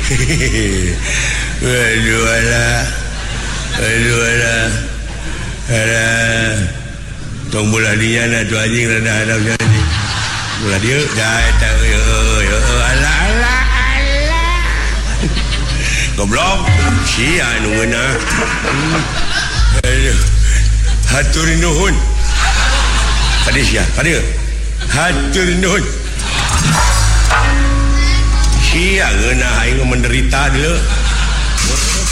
Aduh tong bola dia na tu anjing ada jadi bola dia dah tahu ala goblok sia nu ngena hatur nuhun kadis ya kadis hatur nuhun sia ngena aing menderita dia